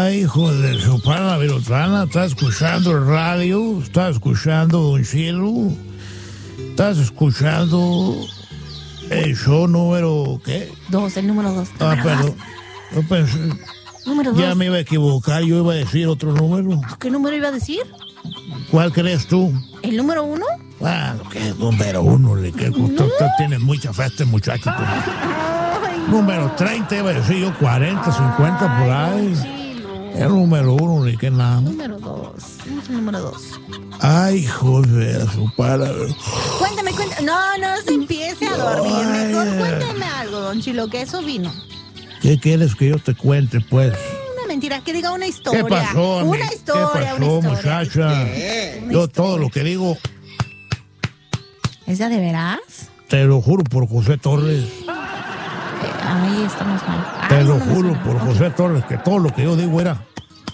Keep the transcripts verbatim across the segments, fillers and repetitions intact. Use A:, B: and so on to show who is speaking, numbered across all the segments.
A: Ay, hijo de su pana Virotlana, ¿estás escuchando el radio? ¿Estás escuchando Don Chilo? ¿Estás escuchando el show número qué?
B: Dos, el número dos.
A: Ah, perdón. Yo pensé,
B: Número dos.
A: ya me iba a equivocar, yo iba a decir otro número.
B: ¿Qué número iba a decir?
A: ¿Cuál crees tú?
B: ¿El número uno?
A: Ah, ¿qué es número uno? Le que tú, tú tienes mucha fe a este muchacho. Pues.
B: Ay,
A: Número treinta, iba a decir yo, cuarenta, cincuenta, por ahí.
B: Chilo.
A: El número uno, ni que nada.
B: Número dos. ¿Cómo es el número dos?
A: Ay, joder, su para.
B: Cuéntame, cuéntame. No, no se empiece a dormir.
A: Ay,
B: Mejor
A: ay.
B: cuéntame algo, don Chilo, que eso vino.
A: ¿Qué quieres que yo te cuente, pues?
B: Una mentira, que diga una historia.
A: ¿Qué pasó, amigo?
B: Una historia,
A: ¿Qué pasó,
B: una historia.
A: muchacha?
B: Una
A: Yo
B: historia.
A: todo lo que digo,
B: ¿Es ya de veras?
A: te lo juro por José Torres.
B: Eh, ahí estamos mal.
A: Te
B: Ay,
A: lo
B: no me
A: juro
B: suena.
A: por
B: Ok.
A: José Torres, que todo lo que yo digo era...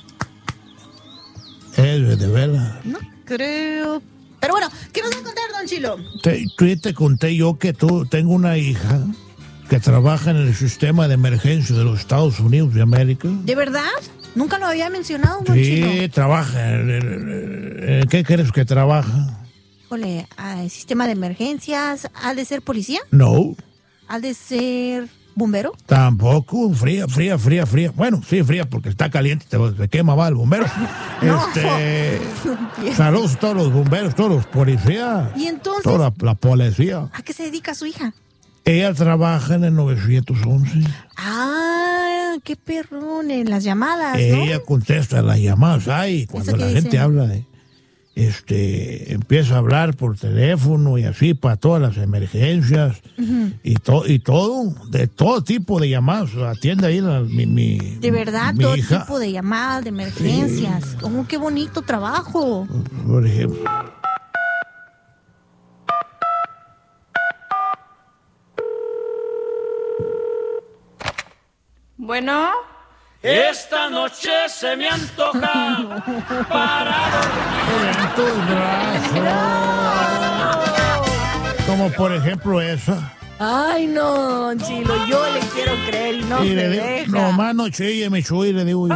A: Es de verdad.
B: No creo. Pero bueno, ¿qué nos va a contar, don Chilo?
A: Te, tú te conté yo que tú tengo una hija que trabaja en el sistema de emergencia de los Estados Unidos de América.
B: ¿De verdad? Nunca lo había mencionado, don Chilo.
A: Sí, trabaja. ¿En, en- en qué crees que trabaja?
B: Híjole, ah, sistema de emergencias. ¿Ha de ser policía?
A: No,
B: ¿Ha de ser bombero?
A: tampoco. Fría, fría, fría, fría. Bueno, sí, fría porque está caliente, te, te quema mal el bombero.
B: No.
A: Este,
B: Empieza.
A: saludos a todos los bomberos, todos los policías,
B: ¿Y entonces
A: toda la, la policía.
B: a qué se dedica su hija?
A: Ella trabaja en el nueve once.
B: Ah, qué perrón en las llamadas, ¿no?
A: Ella contesta las llamadas. Ay, cuando
B: ¿Eso
A: la
B: qué
A: gente
B: dice?
A: habla de... Este, empieza a hablar por teléfono y así para todas las emergencias y, to- y todo, de todo tipo de llamadas. Atiende ahí la- mi, mi
B: De verdad,
A: mi
B: todo
A: hija,
B: tipo de llamadas, de emergencias. Oh, qué bonito trabajo.
A: por ejemplo.
C: Bueno,
D: Esta noche se me antoja para
A: En tus brazos. Como por ejemplo esa.
B: Ay, no, don Chilo, yo le quiero creer y no
A: y
B: se
A: le digo,
B: deja.
A: no más no chille, me chuy, le digo yo.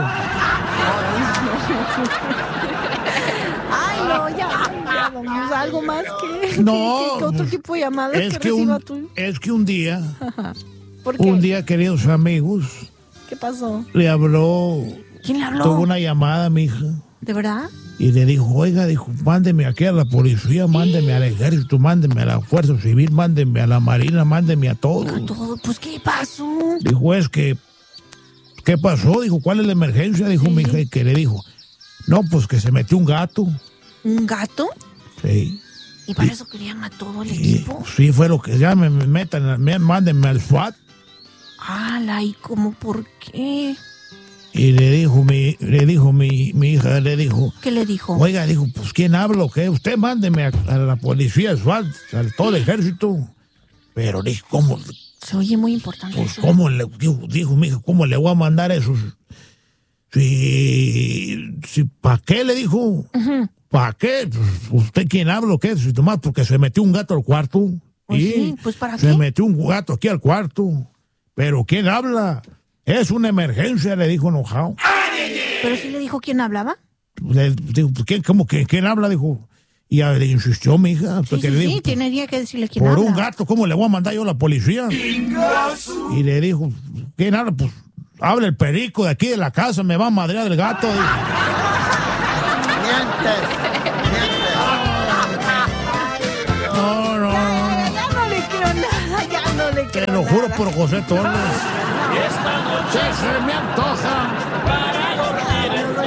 B: Ay, no, ya, ya, vamos, algo más que,
A: No,
B: que, que otro
A: pues,
B: tipo de llamadas
A: Es
B: que,
A: que,
B: reciba
A: un,
B: tú.
A: es que un día,
B: ¿Por qué?
A: un día, queridos amigos,
B: ¿Qué pasó?
A: le habló,
B: ¿Quién le habló?
A: tuvo una llamada a mi hija.
B: ¿De verdad?
A: Y le dijo, oiga, dijo, mándeme aquí a la policía, mándeme al ejército, mándeme a la fuerza civil, mándeme a la marina, mándeme a todo.
B: Todo, pues, ¿qué pasó?
A: Dijo, es que, ¿qué pasó? Dijo, ¿cuál es la emergencia? Dijo
B: Sí.
A: mi hija, y que le dijo, no, pues que se metió un gato.
B: ¿Un gato?
A: Sí.
B: ¿Y para eso querían a todo el
A: Y,
B: equipo?
A: sí, fue lo que ya me, me metan, me, mándenme al SWAT.
B: ¡Hala! ¿Y cómo por qué?
A: Y le dijo mi, le dijo mi, mi hija, le dijo,
B: ¿Qué le dijo?
A: oiga, dijo, pues ¿quién habla o qué? Usted mándeme a, a la policía, SWAT, a todo el ejército. Pero dijo, ¿cómo?
B: Se oye muy importante
A: Pues,
B: eso.
A: ¿cómo le, dijo, dijo mi hija, ¿cómo le voy a mandar eso? Si, si, ¿para qué? Le dijo. ¿Para qué? Pues, ¿usted quién habla o qué? Si nomás porque se metió un gato al cuarto.
B: Pues
A: Y
B: sí, pues, ¿para
A: se
B: qué?
A: metió un gato aquí al cuarto. Pero ¿quién habla? Es una emergencia, le dijo enojado.
B: ¿Pero sí le dijo quién hablaba?
A: Le dijo, ¿quién, cómo, que, ¿quién habla? Dijo. Y a- le insistió mi hija.
B: Sí,
A: porque
B: sí,
A: le
B: sí,
A: dijo,
B: tendría que decirle quién
A: por
B: habla.
A: un gato, ¿cómo le voy a mandar yo a la policía? Y le dijo, ¿quién habla? Pues habla el perico de aquí de la casa, me va a madrear el gato. Dijo. No, no, no.
B: Ya no le creo nada, ya no le creo
A: Te lo juro
B: nada.
A: por José Torres. Se me antoja